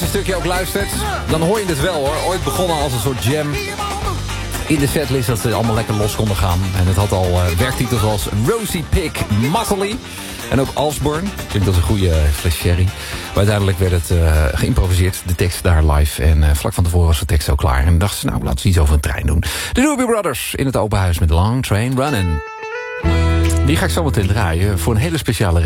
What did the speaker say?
eerste stukje ook luistert, dan hoor je het wel hoor. Ooit begonnen als een soort jam in de setlist, dat ze allemaal lekker los konden gaan. En het had al werktitels als Rosie Pig Muttley. En ook Osborne. Klinkt als een goede fles sherry. Maar uiteindelijk werd het geïmproviseerd. De tekst daar live. En vlak van tevoren was de tekst al klaar. En dachten ze, nou, laten we iets over een trein doen. De Doobie Brothers in het open huis met Long Train Running. Die ga ik zo meteen draaien voor een hele speciale